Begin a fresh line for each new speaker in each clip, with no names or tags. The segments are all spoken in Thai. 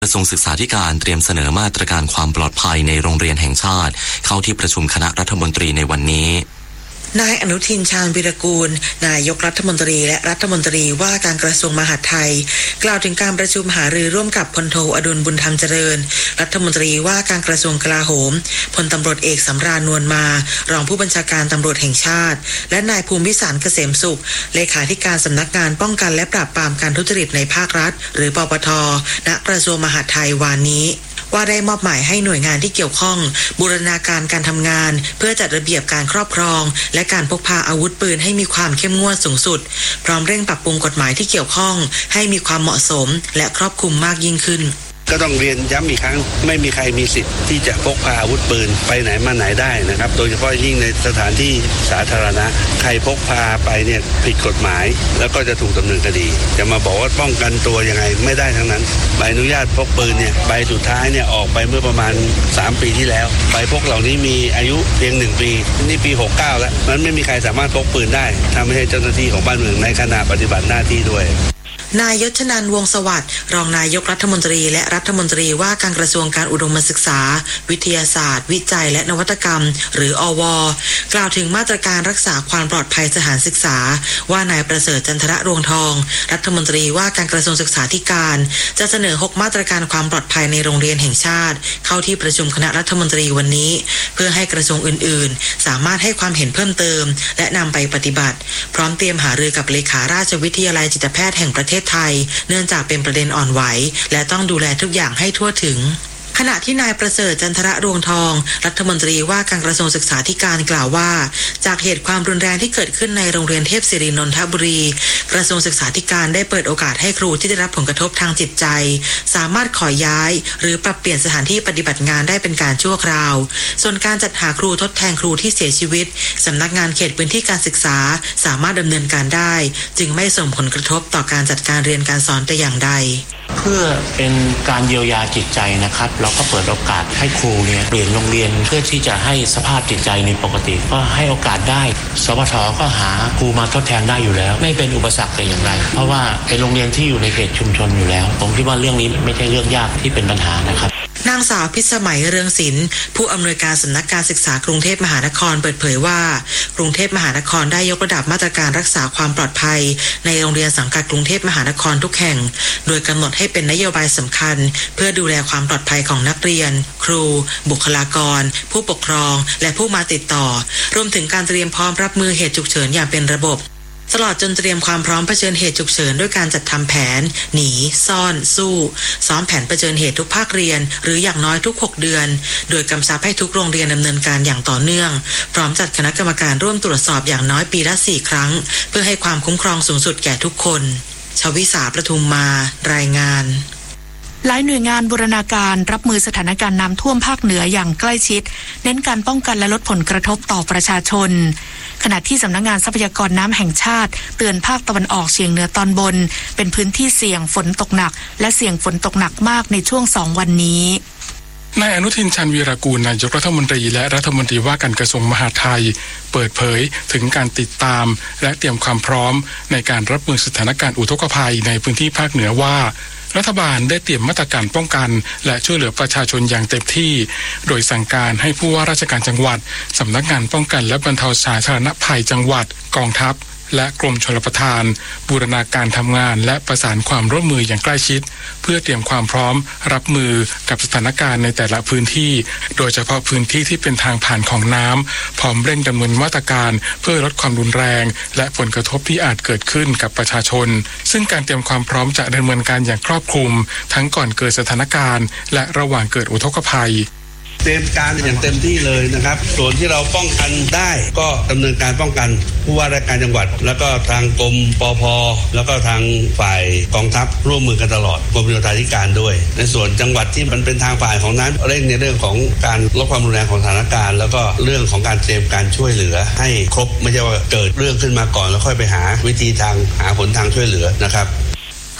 กระทรวงศึกษาธิการเตรียมเสนอมาตรการความปลอดภัยในโรงเรียนแห่งชาติเข้าที่ประชุมคณะรัฐมนตรีในวันนี้
นายอนุทินชาญวีรกูลนายกรัฐมนตรีและรัฐมนตรีว่าการกระทรวงมหาดไทยกล่าวถึงการประชุมหารือร่วมกับพลโทอดุลบุญธรรมเจริญรัฐมนตรีว่าการกระทรวงกลาโหมพลตำรวจเอกสำราญนวลมารองผู้บัญชาการตำรวจแห่งชาติและนายภูมิวิสารเกษมสุขเลขาธิการสำนักงานป้องกันและปราบปรามการทุจริตในภาครัฐหรือปปท.ณกระทรวงมหาดไทยวานนี้ว่าได้มอบหมายให้หน่วยงานที่เกี่ยวข้องบูรณาการการทำงานเพื่อจัดระเบียบการครอบครองและการพกพาอาวุธปืนให้มีความเข้มงวดสูงสุดพร้อมเร่งปรับปรุงกฎหมายที่เกี่ยวข้องให้มีความเหมาะสมและครอบคลุมมากยิ่งขึ้น
ก็ต้องเรียนย้ำอีกครั้งไม่มีใครมีสิทธิ์ที่จะพกพาอาวุธปืนไปไหนมาไหนได้นะครับโดยเฉพาะยิ่งในสถานที่สาธารณะใครพกพาไปเนี่ยผิดกฎหมายแล้วก็จะถูกดำเนินคดีจะมาบอกว่าป้องกันตัวยังไงไม่ได้ทั้งนั้นใบอนุญาตพกปืนเนี่ยใบสุดท้ายเนี่ยออกไปเมื่อประมาณ3 ปีที่แล้วใบพกเหล่านี้มีอายุเพียง1 ปีนี่ปี69แล้วมันไม่มีใครสามารถพกปืนได้ถ้าไม่ใช่เจ้าหน้าที่ของบ้านเมืองในขณะปฏิบัติหน้าที่ด้วย
นายยศนันท์วงศ์สวัสดิ์รองนายกรัฐมนตรีและรัฐมนตรีว่าการกระทรวงการอุดมศึกษาวิทยาศาสตร์วิจัยและนวัตกรรมหรืออว.กล่าวถึงมาตรการรักษาความปลอดภัยสถานศึกษาว่านายประเสริฐจันทระรวงทองรัฐมนตรีว่าการกระทรวงศึกษาธิการจะเสนอ6 มาตรการความปลอดภัยในโรงเรียนแห่งชาติเข้าที่ประชุมคณะรัฐมนตรีวันนี้เพื่อให้กระทรวงอื่นๆสามารถให้ความเห็นเพิ่มเติมและนำไปปฏิบัติพร้อมเตรียมหารือกับเลขาราชวิทยาลัยจิตแพทย์แห่งประเทศไทยเนื่องจากเป็นประเด็นอ่อนไหวและต้องดูแลทุกอย่างให้ทั่วถึงขณะที่นายประเสริฐจันทระรวงทองรัฐมนตรีว่าการกระทรวงศึกษาธิการกล่าวว่าจากเหตุความรุนแรงที่เกิดขึ้นในโรงเรียนเทพศิรินนทบุรีกระทรวงศึกษาธิการได้เปิดโอกาสให้ครูที่ได้รับผลกระทบทางจิตใจสามารถขอย้ายหรือปรับเปลี่ยนสถานที่ปฏิบัติงานได้เป็นการชั่วคราวส่วนการจัดหาครูทดแทนครูที่เสียชีวิตสำนักงานเขตพื้นที่การศึกษาสามารถดำเนินการได้จึงไม่ส่งผลกระทบต่อการจัดการเรียนการสอนแต่อย่างใด
เพื่อเป็นการเยียวยาจิตใจนะครับเราก็เปิดโอกาสให้ครูเนี่ยเปลี่ยนโรงเรียนเพื่อที่จะให้สภาพจิตใจในปกติก็ให้โอกาสได้สปท.ก็หาครูมาทดแทนได้อยู่แล้วไม่เป็นอุปสรรคแต่อย่างไรเพราะว่าเป็นโรงเรียนที่อยู่ในเขตชุมชนอยู่แล้วผมคิดว่าเรื่องนี้ไม่ใช่เรื่องยากที่เป็นปัญหานะครับ
นางสาวพิสมัยเรืองศิลป์ผู้อำนวยการสำนักการศึกษากรุงเทพมหานครเปิดเผยว่ากรุงเทพมหานครได้ยกระดับมาตรการรักษาความปลอดภัยในโรงเรียนสังกัดกรุงเทพมหานครทุกแห่งโดยกำหนดให้เป็นนโยบายสำคัญเพื่อดูแลความปลอดภัยของนักเรียนครูบุคลากรผู้ปกครองและผู้มาติดต่อรวมถึงการเตรียมพร้อมรับมือเหตุฉุกเฉินอย่างเป็นระบบตลอดจนเตรียมความพร้อมเผชิญเหตุฉุกเฉินด้วยการจัดทำแผนหนีซ่อนสู้ซ้อมแผนเผชิญเหตุทุกภาคเรียนหรืออย่างน้อยทุก6 เดือนโดยกำชับให้ทุกโรงเรียนดำเนินการอย่างต่อเนื่องพร้อมจัดคณะกรรมการร่วมตรวจสอบอย่างน้อยปีละ4 ครั้งเพื่อให้ความคุ้มครองสูงสุดแก่ทุกคนชวิสาประทุมมารายงาน
หลายหน่วยงานบูรณาการรับมือสถานการณ์น้ำท่วมภาคเหนืออย่างใกล้ชิดเน้นการป้องกันและลดผลกระทบต่อประชาชนขณะที่สำนักงานทรัพยากรน้ำแห่งชาติเตือนภาคตะวันออกเฉียงเหนือตอนบนเป็นพื้นที่เสี่ยงฝนตกหนักและเสี่ยงฝนตกหนักมากในช่วง2 วันนี้
นายอนุทินชาญวีรกูลนายกรัฐมนตรีและรัฐมนตรีว่าการกระทรวงมหาดไทยเปิดเผยถึงการติดตามและเตรียมความพร้อมในการรับมือสถานการณ์อุทกภัยในพื้นที่ภาคเหนือว่ารัฐบาลได้เตรียมมาตรการป้องกันและช่วยเหลือประชาชนอย่างเต็มที่โดยสั่งการให้ผู้ว่าราชการจังหวัดสำนักงานป้องกันและบรรเทาสาธารณภัยจังหวัดกองทัพและกรมชลประทานบูรณาการทำงานและประสานความร่วมมืออย่างใกล้ชิดเพื่อเตรียมความพร้อมรับมือกับสถานการณ์ในแต่ละพื้นที่โดยเฉพาะพื้นที่ที่เป็นทางผ่านของน้ำพร้อมเร่งดำเนินมาตรการเพื่อลดความรุนแรงและผลกระทบที่อาจเกิดขึ้นกับประชาชนซึ่งการเตรียมความพร้อมจะดำเนินการอย่างครอบคลุมทั้งก่อนเกิดสถานการณ์และระหว่างเกิดอุทกภัย
เตรียมการอย่างเต็มที่เลยนะครับส่วนที่เราป้องกันได้ก็ดำเนินการป้องกันผู้ว่าราชการจังหวัดแล้วก็ทางกรมปภ.แล้วก็ทางฝ่ายกองทัพร่วมมือกันตลอดกรมโยธาธิการด้วยในส่วนจังหวัดที่มันเป็นทางฝ่ายของนั้นเร่งในเรื่องของการลดความรุนแรงของสถานการณ์แล้วก็เรื่องของการเตรียมการช่วยเหลือให้ครบไม่ใช่ว่าเกิดเรื่องขึ้นมาก่อนแล้วค่อยไปหาวิธีทางหาผลทางช่วยเหลือนะครับ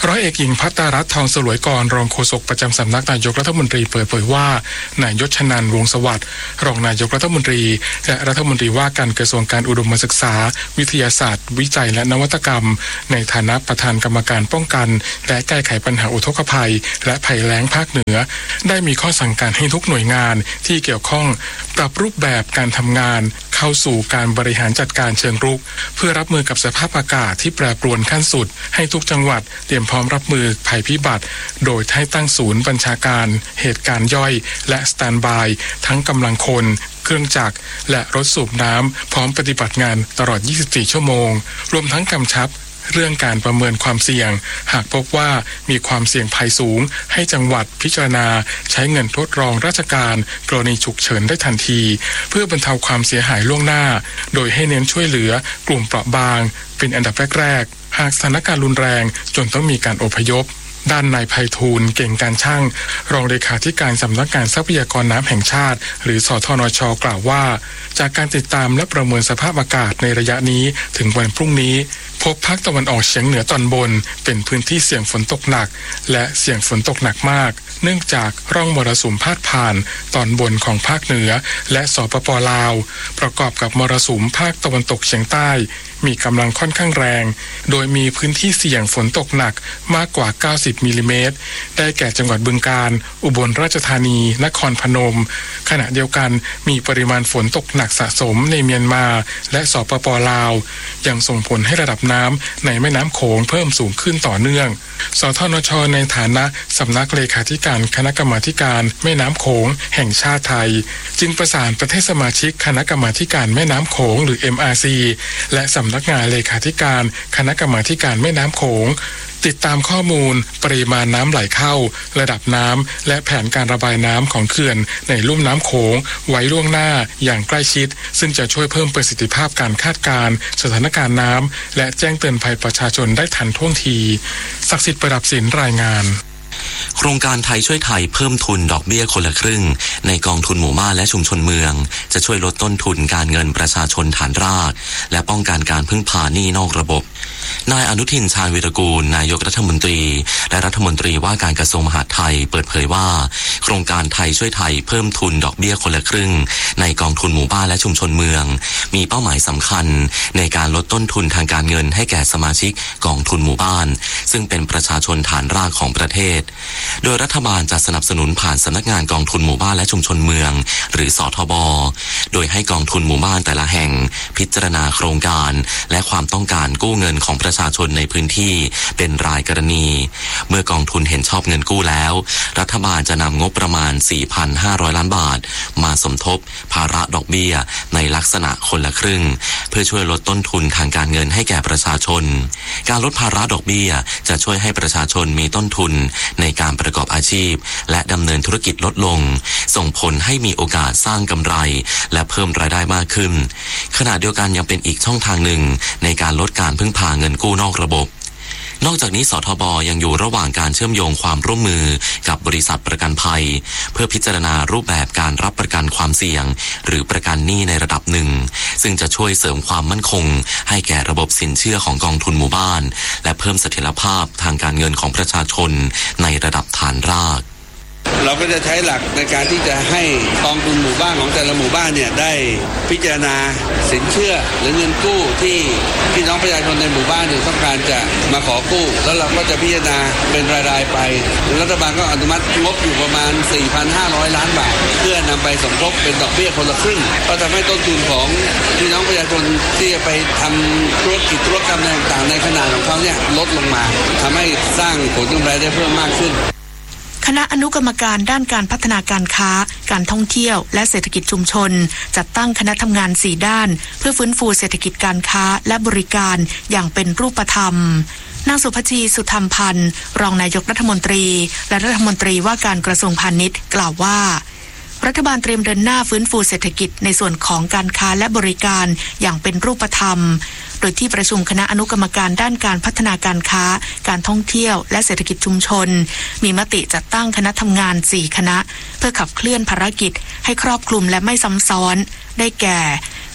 ร้อยเอกหญิงภัตตารัตน์ทองสลวยกรรองโฆษกประจำสำนักนายกรัฐมนตรีเปิดเผยว่านายยศนันท์วงศ์สวัสดิ์รองนายกรัฐมนตรีและรัฐมนตรีว่าการกระทรวงการอุดมศึกษาวิทยาศาสตร์วิจัยและนวัตกรรมในฐานะประธานกรรมการป้องกันและแก้ไขปัญหาอุทกภัยและภัยแล้งภาคเหนือได้มีข้อสั่งการให้ทุกหน่วยงานที่เกี่ยวข้องปรับรูปแบบการทำงานเข้าสู่การบริหารจัดการเชิงรุกเพื่อรับมือกับสภาพอากาศที่แปรปรวนขั้นสุดให้ทุกจังหวัดเตรียมพร้อมรับมือภัยพิบัติโดยให้ตั้งศูนย์บัญชาการเหตุการณ์ย่อยและสแตนด์บายทั้งกำลังคนเครื่องจักรและรถสูบน้ำพร้อมปฏิบัติงานตลอด 24 ชั่วโมงรวมทั้งกำชับเรื่องการประเมินความเสี่ยงหากพบว่ามีความเสี่ยงภัยสูงให้จังหวัดพิจารณาใช้เงินทดลองราชการกรณีฉุกเฉินได้ทันทีเพื่อบรรเทาความเสียหายล่วงหน้าโดยให้เน้นช่วยเหลือกลุ่มเปราะบางเป็นอันดับแรกๆหากสถานการณ์รุนแรงจนต้องมีการอพยพด้านนายไพฑูรย์เก่งการช่างรองเลขาธิการสำนักงานทรัพยากรน้ำแห่งชาติหรือสทนช.กล่าวว่าจากการติดตามและประเมินสภาพอากาศในระยะนี้ถึงวันพรุ่งนี้พบภาคตะวันออกเฉียงเหนือตอนบนเป็นพื้นที่เสี่ยงฝนตกหนักและเสี่ยงฝนตกหนักมากเนื่องจากร่องมรสุมพาดผ่านตอนบนของภาคเหนือและสปป.ลาวประกอบกับมรสุมภาคตะวันตกเฉียงใต้มีกำลังค่อนข้างแรงโดยมีพื้นที่เสี่ยงฝนตกหนักมากกว่า90มิลลิเมตรได้แก่จังหวัดบึงกาฬอุบลราชธานีนครพนมขณะเดียวกันมีปริมาณฝนตกหนักสะสมในเมียนมาและสปป.ลาวยังส่งผลให้ระดับน้ำในแม่น้ำโขงเพิ่มสูงขึ้นต่อเนื่องสทนช.ในฐานะสำนักเลขาธิการคณะกรรมาการแม่น้ำโขงแห่งชาติไทยจึงประสานประเทศสมาชิกคณะกรรมาการแม่น้ำโขงหรือ MRC และสำนักงานเลขาธิการคณะกรรมาการแม่น้ำโขงติดตามข้อมูลปริมาณน้ำไหลเข้าระดับน้ำและแผนการระบายน้ำของเขื่อนในลุ่มน้ำโขงไว้ล่วงหน้าอย่างใกล้ชิดซึ่งจะช่วยเพิ่มประสิทธิภาพการคาดการณ์สถานการณ์น้ำและแจ้งเตือนภัยประชาชนได้ทันท่วงทีศักดิ์สิทธิ์ประดับศิลป์รายงาน
โครงการไทยช่วยไทยเพิ่มทุนดอกเบี้ยคนละครึ่งในกองทุนหมู่บ้านและชุมชนเมืองจะช่วยลดต้นทุนการเงินประชาชนฐานรากและป้องกันการพึ่งพาหนี้นอกระบบนายอนุทินชาญวีรกูลนายกรัฐมนตรีและรัฐมนตรีว่าการกระทรวงมหาดไทยเปิดเผยว่าโครงการไทยช่วยไทยเพิ่มทุนดอกเบี้ยคนละครึ่งในกองทุนหมู่บ้านและชุมชนเมืองมีเป้าหมายสำคัญในการลดต้นทุนทางการเงินให้แก่สมาชิกกองทุนหมู่บ้านซึ่งเป็นประชาชนฐานรากของประเทศโดยรัฐบาลจะสนับสนุนผ่านสำนักงานกองทุนหมู่บ้านและชุมชนเมืองหรือสทบ.โดยให้กองทุนหมู่บ้านแต่ละแห่งพิจารณาโครงการและความต้องการกู้เงินของประชาชนในพื้นที่เป็นรายกรณีเมื่อกองทุนเห็นชอบเงินกู้แล้วรัฐบาลจะนำงบประมาณ 4,500 ล้านบาทมาสมทบภาระดอกเบี้ยในลักษณะคนละครึ่งเพื่อช่วยลดต้นทุนทางการเงินให้แก่ประชาชนการลดภาระดอกเบี้ยจะช่วยให้ประชาชนมีต้นทุนในการประกอบอาชีพและดำเนินธุรกิจลดลงส่งผลให้มีโอกาสสร้างกำไรและเพิ่มรายได้มากขึ้นขณะเดียวกันยังเป็นอีกช่องทางหนึ่งในการลดการพึ่งพาเงินกู้นอกระบบนอกจากนี้สทบ.ยังอยู่ระหว่างการเชื่อมโยงความร่วมมือกับบริษัทประกันภัยเพื่อพิจารณารูปแบบการรับประกันความเสี่ยงหรือประกันหนี้ในระดับหนึ่งซึ่งจะช่วยเสริมความมั่นคงให้แก่ระบบสินเชื่อของกองทุนหมู่บ้านและเพิ่มเสถียรภาพทางการเงินของประชาชนในระดับฐานราก
เราก็จะใช้หลักในการที่จะให้กองทุนหมู่บ้านของแต่ละหมู่บ้านเนี่ยได้พิจารณาสินเชื่อหรือเงินกู้ที่พี่น้องประชาชนในหมู่บ้านเนี่ยต้องการจะมาขอกู้แล้วเราก็จะพิจารณาเป็นรายๆไปรัฐบาลก็อนุมัติงบอยู่ประมาณ 4,500 ล้านบาทเพื่อนำไปสมทบเป็นดอกเบี้ยคนละครึ่งก็ทำให้ต้นทุนของพี่น้องประชาชนที่จะไปทำธุรกิจธุรกรรมต่างๆในขนาดของเขาเนี่ยลดลงมาทำให้สร้างผลกำไรได้เพิ่มมากขึ้น
คณะอนุกรรมการด้านการพัฒนาการค้าการท่องเที่ยวและเศรษฐกิจชุมชนจัดตั้งคณะทำงาน4ด้านเพื่อฟื้นฟูเศรษฐกิจการค้าและบริการอย่างเป็นรูปธรรมนางสุภจีสุธรรมพันธ์รองนายกรัฐมนตรีและรัฐมนตรีว่าการกระทรวงพาณิชย์กล่าวว่ารัฐบาลเตรียมเดินหน้าฟื้นฟูเศรษฐกิจในส่วนของการค้าและบริการอย่างเป็นรูปธรรมโดยที่ประชุมคณะอนุกรรมการด้านการพัฒนาการค้าการท่องเที่ยวและเศรษฐกิจชุมชนมีมติจัดตั้งคณะทำงาน4คณะเพื่อขับเคลื่อนภารกิจให้ครอบคลุมและไม่ซ้ำซ้อนได้แก่ค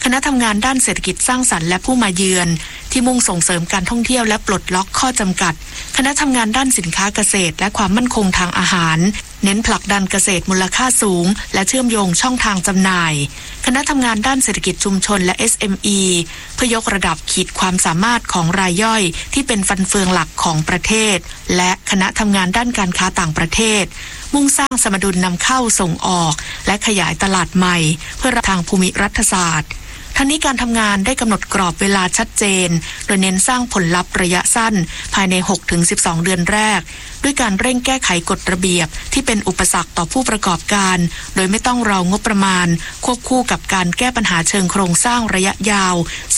คณะทำงานด้านเศรษฐกิจสร้างสรรค์และผู้มาเยือนที่มุ่งส่งเสริมการท่องเที่ยวและปลดล็อกข้อจำกัดคณะทำงานด้านสินค้าเกษตรและความมั่นคงทางอาหารเน้นผลักดันเกษตรมูลค่าสูงและเชื่อมโยงช่องทางจำหน่ายคณะทำงานด้านเศรษฐกิจชุมชนและ SME เพื่อยกระดับขีดความสามารถของรายย่อยที่เป็นฟันเฟืองหลักของประเทศและคณะทำงานด้านการค้าต่างประเทศมุ่งสร้างสมดุลนำเข้าส่งออกและขยายตลาดใหม่เพื่อทางภูมิรัฐศาสตร์ทั้งนี้การทำงานได้กำหนดกรอบเวลาชัดเจนโดยเน้นสร้างผลลัพธ์ระยะสั้นภายใน 6-12 เดือนแรกด้วยการเร่งแก้ไขกฎระเบียบที่เป็นอุปสรรคต่อผู้ประกอบการโดยไม่ต้องรองบประมาณควบคู่กับการแก้ปัญหาเชิงโครงสร้างระยะยาว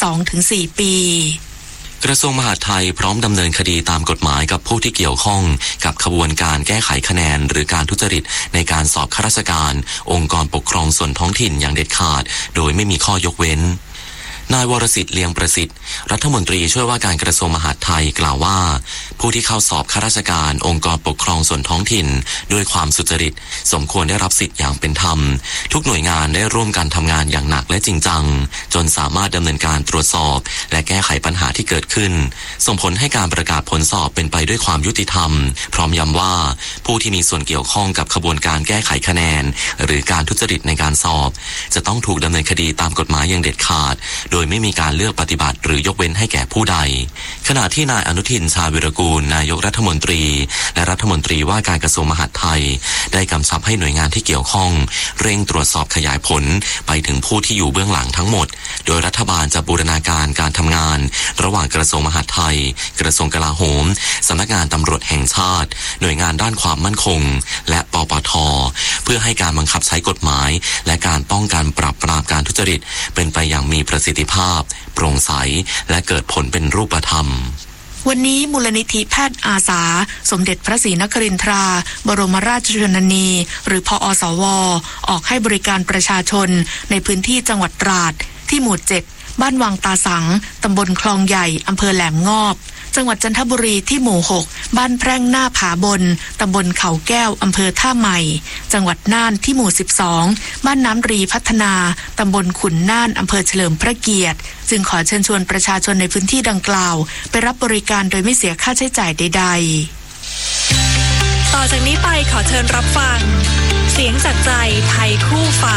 2-4 ปี
กระทรวงมหาดไทยพร้อมดำเนินคดีตามกฎหมายกับผู้ที่เกี่ยวข้องกับขบวนการแก้ไขคะแนนหรือการทุจริตในการสอบข้าราชการองค์กรปกครองส่วนท้องถิ่นอย่างเด็ดขาดโดยไม่มีข้อยกเว้นนายวรสิทธิ์เลียงประสิทธิ์รัฐมนตรีช่วยว่าการกระทรวงมหาดไทยกล่าวว่าผู้ที่เข้าสอบข้าราชการองค์กรปกครองส่วนท้องถิ่นด้วยความสุจริตสมควรได้รับสิทธิ์อย่างเป็นธรรมทุกหน่วยงานได้ร่วมกันทำงานอย่างหนักและจริงจังจนสามารถดำเนินการตรวจสอบและแก้ไขปัญหาที่เกิดขึ้นส่งผลให้การประกาศผลสอบเป็นไปด้วยความยุติธรรมพร้อมย้ำว่าผู้ที่มีส่วนเกี่ยวข้องกับขบวนการแก้ไขคะแนนหรือการทุจริตในการสอบจะต้องถูกดำเนินคดีตามกฎหมายอย่างเด็ดขาดโดยไม่มีการเลือกปฏิบัติหรือยกเว้นให้แก่ผู้ใดขณะที่นายอนุทินชาญวิรากูลนายกรัฐมนตรีและรัฐมนตรีว่าการกระทรวงมหาดไทยได้กำชับให้หน่วยงานที่เกี่ยวข้องเร่งตรวจสอบขยายผลไปถึงผู้ที่อยู่เบื้องหลังทั้งหมดโดยรัฐบาลจะบูรณาการการทำงานระหว่างกระทรวงมหาดไทยกระทรวงกลาโหมสำนักงานตำรวจแห่งชาติหน่วยงานด้านความมั่นคงและปปท.เพื่อให้การบังคับใช้กฎหมายและการป้องกันปราบปรามการทุจริตเป็นไปอย่างมีประสิทธิภาพโปร่งใสและเกิดผลเป็นรูปธรรม
วันนี้มูลนิธิแพทย์อาสาสมเด็จพระศรีนครินทราบรมราชชนนีหรือพอสว.ออกให้บริการประชาชนในพื้นที่จังหวัดตราดที่หมู่ 7บ้านวังตาสังตำบลคลองใหญ่อำเภอแหลมงอบจังหวัดจันทบุรีที่หมู่ 6บ้านแพร่งหน้าผาบนตำบลเขาแก้วอำเภอท่าใหม่จังหวัดน่านที่หมู่ 12บ้านน้ำรีพัฒนาตำบลขุนน่านอำเภอเฉลิมพระเกียรติจึงขอเชิญชวนประชาชนในพื้นที่ดังกล่าวไปรับบริการโดยไม่เสียค่าใช้จ่ายใด
ๆต่อจากนี้ไปขอเชิญรับฟังเสียงจากใจไทยคู่ฟ้า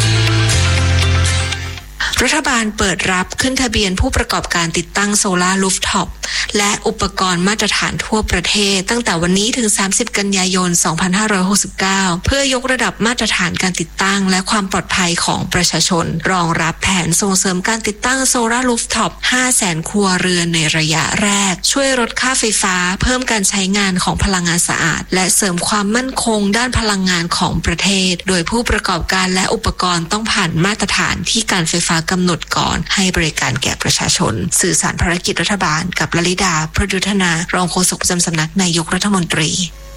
รัฐบาลเปิดรับขึ้นทะเบียนผู้ประกอบการติดตั้งโซลาร์รูฟท็อปและอุปกรณ์มาตรฐานทั่วประเทศตั้งแต่วันนี้ถึง30กันยายน2569เพื่อยกระดับมาตรฐานการติดตั้งและความปลอดภัยของประชาชนรองรับแผนส่งเสริมการติดตั้งโซลาร์รูฟท็อป 500,000 ครัวเรือนในระยะแรกช่วยลดค่าไฟฟ้าเพิ่มการใช้งานของพลังงานสะอาดและเสริมความมั่นคงด้านพลังงานของประเทศโดยผู้ประกอบการและอุปกรณ์ต้องผ่านมาตรฐานที่การไฟฟ้ากำหนดก่อนให้บริการแก่ประชาชนสื่อสารภารกิจรัฐบาลกับลลิดาพระดุษนารองโฆษกประจำสำนักนายกรัฐมนตรี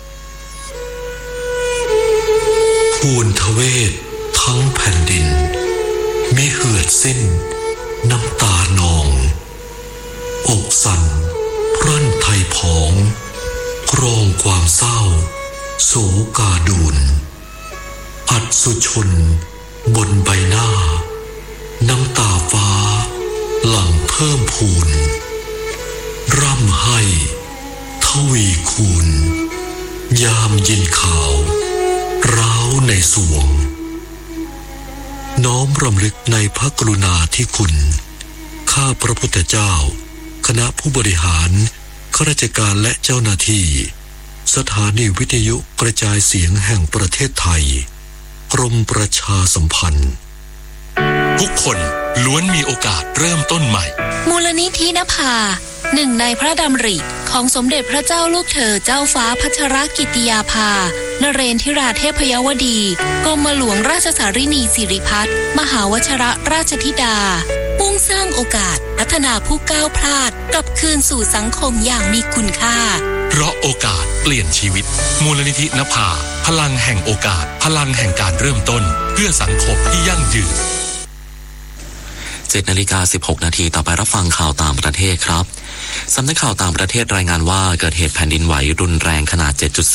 ภูนทเวศทั้งแผ่นดินมิเหือดสิ้นน้ำตานองอกสั่นพรั่นไทยผองกรองความเศร้าโศกาดูนอัศชนบนใบหน้าน้ำตาฟ้าหลั่งเพิ่มพูนร่ำให้ทวีคูณยามยินข่าวร้าวในสวงน้อมรำลึกในพระกรุณาธิคุณข้าพระพุทธเจ้าคณะผู้บริหารข้าราชการและเจ้าหน้าที่สถานีวิทยุกระจายเสียงแห่งประเทศไทยกรมประชาสัมพันธ์
ทุกคนล้วนมีโอกาสเริ่มต้นใหม่
มูลนิธินภาหนึ่งในพระดำริของสมเด็จพระเจ้าลูกเธอเจ้าฟ้าพัชรกิติยาภานเรนทิราเทพยวดีกรมหลวงราชสารินีสิริพัฒน์มหาวชิรราชธิดามุ่งสร้างโอกาสพัฒนาผู้ก้าวพลาดกลับคืนสู่สังคมอย่างมีคุณค่า
เพราะโอกาสเปลี่ยนชีวิตมูลนิธินภาพลังแห่งโอกาสพลังแห่งการเริ่มต้นเพื่อสังคมที่ยั่งยืน
7:16 น.ต่อไปรับฟังข่าวต่างประเทศครับสำนักข่าวต่างประเทศรายงานว่าเกิดเหตุแผ่นดินไหวรุนแรงขนาด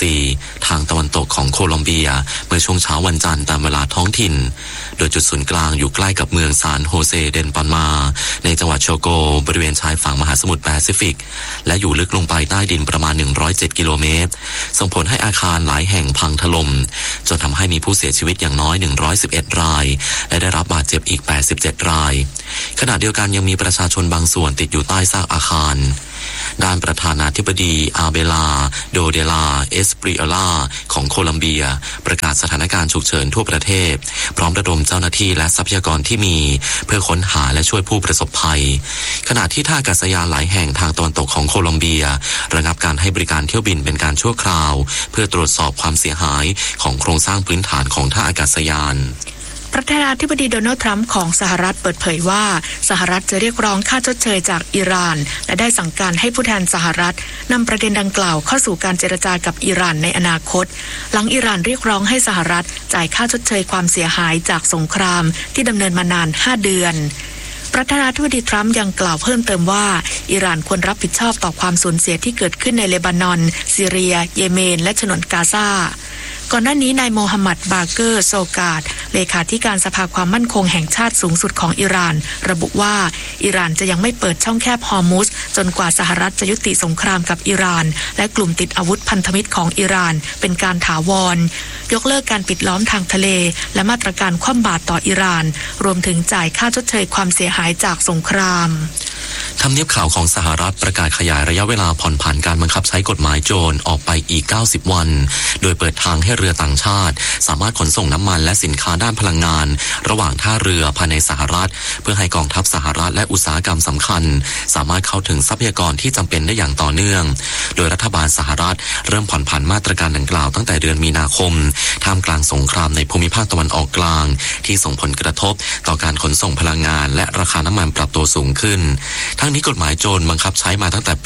7.4 ทางตะวันตกของโคลอมเบียเมื่อช่วงเช้าวันจันทร์ตามเวลาท้องถิ่นโดยจุดศูนย์กลางอยู่ใกล้กับเมืองซานโฮเซเดนปามาในจังหวัดโชโกบริเวณชายฝั่งมหาสมุทรแปซิฟิกและอยู่ลึกลงไปใต้ดินประมาณ107กิโลเมตรส่งผลให้อาคารหลายแห่งพังถล่มจนทำให้มีผู้เสียชีวิตอย่างน้อย111รายและได้รับบาดเจ็บอีก87รายขณะเดียวกันยังมีประชาชนบางส่วนติดอยู่ใต้ซากอาคารด้านประธานาธิบดีอาเบลาโดเดลาเอสปริเอลาของโคลัมเบียประกาศสถานการณ์ฉุกเฉินทั่วประเทศพร้อมระดมเจ้าหน้าที่และทรัพยากรที่มีเพื่อค้นหาและช่วยผู้ประสบภัยขณะที่ท่าอากาศยานหลายแห่งทางตะวันตกของโคลัมเบียระงับการให้บริการเที่ยวบินเป็นการชั่วคราวเพื่อตรวจสอบความเสียหายของโครงสร้างพื้นฐานของท่าอากาศยาน
ประธานาธิบดีโดนัลด์ทรัมป์ของสหรัฐเปิดเผยว่าสหรัฐจะเรียกร้องค่าชดเชยจากอิหร่านและได้สั่งการให้ผู้แทนสหรัฐนำประเด็นดังกล่าวเข้าสู่การเจรจากับอิหร่านในอนาคตหลังอิหร่านเรียกร้องให้สหรัฐจ่ายค่าชดเชยความเสียหายจากสงครามที่ดำเนินมานาน5 เดือนประธานาธิบดีทรัมป์ยังกล่าวเพิ่มเติมว่าอิหร่านควรรับผิดชอบต่อความสูญเสียที่เกิดขึ้นในเลบานอนซีเรียเยเมนและฉนวนกาซาก่อนหน้านี้นายโมฮัมหมัดบาเกอร์โซกาดเลขาธิการสภาความมั่นคงแห่งชาติสูงสุดของอิหร่านระบุว่าอิหร่านจะยังไม่เปิดช่องแคบฮอร์มุซจนกว่าสหรัฐจะยุติสงครามกับอิหร่านและกลุ่มติดอาวุธพันธมิตรของอิหร่านเป็นการถาวรยกเลิกการปิดล้อมทางทะเลและมาตรการคว่ำบาตรต่ออิหร่านรวมถึงจ่ายค่าชดเชยความเสียหายจากสงคราม
ทำเนียบข่าวของสหรัฐประกาศขยายระยะเวลาผ่อนผันการบังคับใช้กฎหมายโจรออกไปอีก90วันโดยเปิดทางให้เรือต่างชาติสามารถขนส่งน้ำมันและสินค้าด้านพลังงานระหว่างท่าเรือภายในสหรัฐเพื่อให้กองทัพสหรัฐและอุตสาหกรรมสำคัญสามารถเข้าถึงทรัพยากรที่จำเป็นได้อย่างต่อเนื่องโดยรัฐบาลสหรัฐเริ่มผ่อนผันมาตรการดังกล่าวตั้งแต่เดือนมีนาคมท่ามกลางสงครามในภูมิภาคตะวันออกกลางที่ส่งผลกระทบต่อการขนส่งพลังงานและราคาน้ำมันปรับตัวสูงขึ้นทั้งนี้กฎหมายโจรบังคับใช้มาตั้งแต่ปี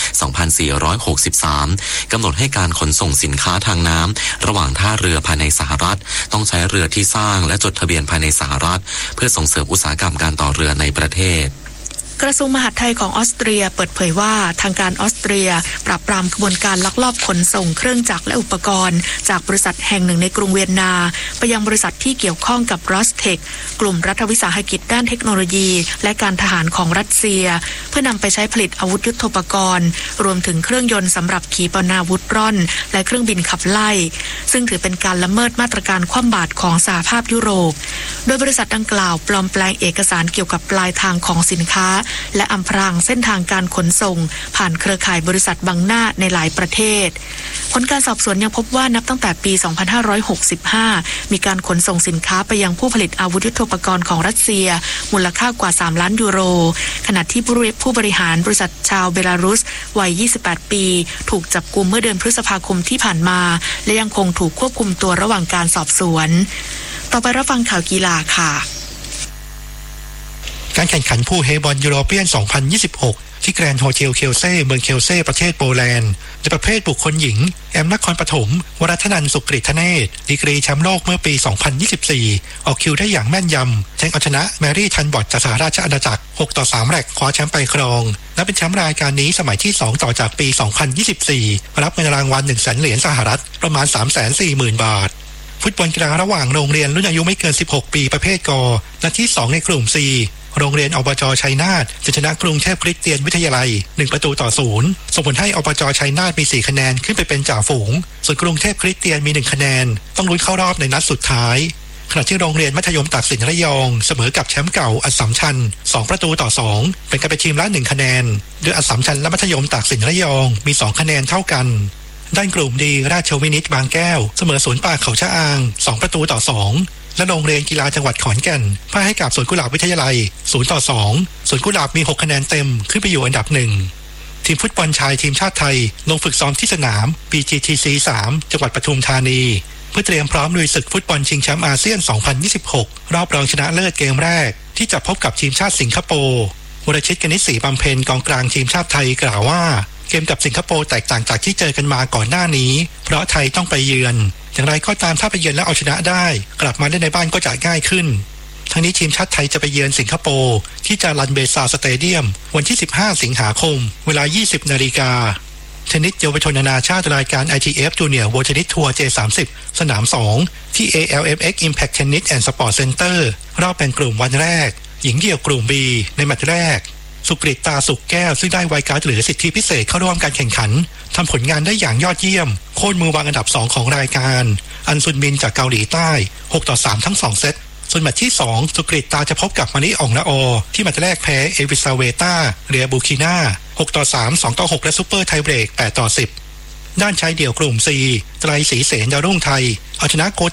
2463 กำหนดให้การขนส่งสินค้าทางน้ำระหว่างท่าเรือภายในสหรัฐต้องใช้เรือที่สร้างและจดทะเบียนภายในสหรัฐเพื่อส่งเสริมอุตสาหกรรมการต่อเรือในประเทศ
กระทรวงมหาดไทยของออสเตรียเปิดเผยว่าทางการออสเตรียปราบปรามขบวนการลักลอบขนส่งเครื่องจักรและอุปกรณ์จากบริษัทแห่งหนึ่งในกรุงเวียนนาไปยังบริษัทที่เกี่ยวข้องกับรอสเทคกลุ่มรัฐวิสาหกิจด้านเทคโนโลยีและการทหารของรัสเซียเพื่อนำไปใช้ผลิตอาวุธยุทโธปกรณ์รวมถึงเครื่องยนต์สำหรับขีปนาวุธร่อนและเครื่องบินขับไล่ซึ่งถือเป็นการละเมิดมาตรการคว่ำบาตรของสหภาพยุโรปโดยบริษัทดังกล่าวปลอมแปลงเอกสารเกี่ยวกับปลายทางของสินค้าและอำพรางเส้นทางการขนส่งผ่านเครือข่ายบริษัทบังหน้าในหลายประเทศผลการสอบสวนยังพบว่านับตั้งแต่ปี 2565 มีการขนส่งสินค้าไปยังผู้ผลิตอาวุธยุทโธปกรณ์ของรัสเซียมูลค่ากว่า3ล้านยูโรขณะที่ผู้บริหารบริษัทชาวเบลารุสวัย 28 ปีถูกจับกุมเมื่อเดือนพฤษภาคมที่ผ่านมาและยังคงถูกควบคุมตัวระหว่างการสอบสวนต่อไปรับฟังข่าวกีฬาค่ะ
การแข่งขันพูล เฮบอลยูโรเปียน 2026 ที่แกรนด์โฮเทลเคลเซ่เมืองเคลเซ่ประเทศโปแลนด์ในประเภทบุคคลหญิงแอมนครปฐมวรัตนันท์สุกฤตเนตรดีกรีแชมป์โลกเมื่อปี 2024 ออกคิวได้อย่างแม่นยำแทงเอาชนะแมรี่ทันบอตจากสหราชอาณาจักร 6-3 แรกคว้าแชมป์ไปครองและเป็นแชมป์รายการนี้สมัยที่ 2 ต่อจากปี 2024 รับเงินรางวัล 100,000 เหรียญสหรัฐประมาณ 340,000 บาทฟุตบอลกีฬาระหว่างโรงเรียนรุ่นอายุไม่เกิน 16 ปีประเภทกนัดที่ 2 ในกลุ่ม Cโรงเรียนอบจ.ชัยนาทจะชนะกรุงเทพคริสเตียนวิทยาลัย1-0ส่งผลให้อบจ.ชัยนาทมี4คะแนนขึ้นไปเป็นจ่าฝูงส่วนกรุงเทพคริสเตียนมี1คะแนนต้องลุ้นเข้ารอบในนัดสุดท้ายขณะที่โรงเรียนมัธยมตากสินระยองเสมอกับแชมป์เก่าอัสสัมชัญ2-2เป็นการไปทีมละ1คะแนนโดยอัสสัมชัญและมัธยมตากสินระยองมี2คะแนนเท่ากันด้านกลุ่มดีราชวินิตบางแก้วเสมอสวนป่าเขาชะอาง2-2และโรงเรียนกีฬาจังหวัดขอนแก่นพ่ายให้กับสวนกุหลาบวิทยาลัย0-2สวนกุหลาบมี6คะแนนเต็มขึ้นไปอยู่อันดับ1ทีมฟุตบอลชายทีมชาติไทยลงฝึกซ้อมที่สนาม BGTC 3 จังหวัดปทุมธานีเพื่อเตรียมพร้อมลุยศึกฟุตบอลชิงแชมป์อาเซียน 2026 รอบรองชนะเลิศเกมแรกที่จะพบกับทีมชาติสิงคโปร์วรชิต กนิษฐ์ศรีบำเพ็ญกองกลางทีมชาติไทยกล่าวว่าเกมกับสิงคโปร์แตกต่างจากที่เจอกันมาก่อนหน้านี้เพราะไทยต้องไปเยือนอย่างไรก็ตามถ้าไปเยือนแล้วเอาชนะได้กลับมาเล่นในบ้านก็จะง่ายขึ้นทั้งนี้ทีมชาติไทยจะไปเยือนสิงคโปร์ที่จารันเบซาสเตเดียมวันที่15 สิงหาคมเวลา 20 นาฬิกาเทนนิสเยาวชนนานาชาติรายการ ITF Junior World Tennis Tour J30 สนาม 2 ที่ ALMX Impact Tennis and Sport Center รอบแบ่งกลุ่มวันแรกหญิงเดี่ยวกลุ่ม B ในแมตช์แรกสุกฤตตาสุขแก้วซึ่งได้ไวการ์ดเหลือสิทธิพิเศษเข้าร่วมการแข่งขันทำผลงานได้อย่างยอดเยี่ยมโค่นมือวางอันดับ2ของรายการอันซุนมินจากเกาหลีใต้6-3ทั้ง2เซตส่วนแมตช์ที่2สุกฤตตาจะพบกับมานิอ่องละอที่แมตช์แรกแพ้เอวิซาเวต้าเรียบูคิน่า6-3 2-6และซุปเปอร์ไทเบรก8-10ด้านชายเดี่ยวกลุ่ม C ไตรศรีเสนดาวรุ่งไทยเอาชนะโก